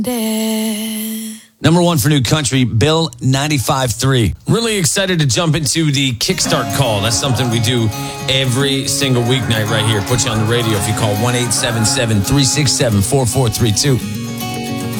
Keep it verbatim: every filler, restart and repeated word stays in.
Number one for new country, Bill ninety-five three. Really excited to jump into the Kickstart call. That's something we do every single weeknight right here. Put you on the radio if you call one eight seven seven, three six seven, four four three two.